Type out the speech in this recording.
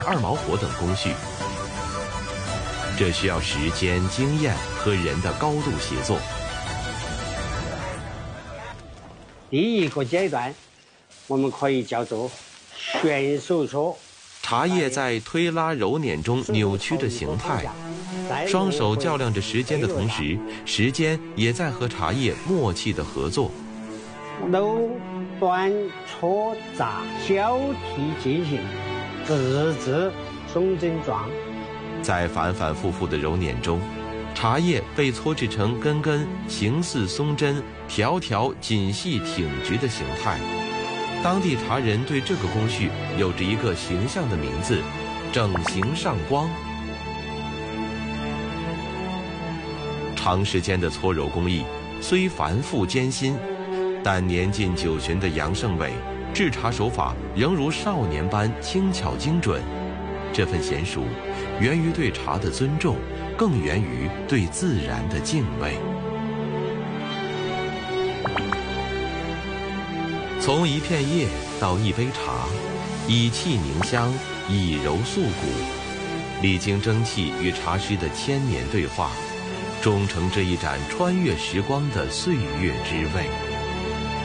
二毛火等工序。这需要时间、经验和人的高度协作。 第一个阶段，我们可以叫做选手搓。 茶叶在推拉揉捻中扭曲着形态，双手较量着时间的同时，时间也在和茶叶默契的合作。 揉、端、搓、炸交替进行，自制松针状。 在反反复复的揉捻中，茶叶被搓制成根根形似松针、条条紧细挺直的形态。当地茶人对这个工序有着一个形象的名字——整形上光。长时间的搓揉工艺虽繁复艰辛，但年近90旬的杨胜伟制茶手法仍如少年般轻巧精准。这份娴熟，源于对茶的尊重，更源于对自然的敬畏。从一片叶到一杯茶，以气凝香，以柔塑骨，历经蒸汽与茶师的千年对话，终成这一盏穿越时光的岁月之味。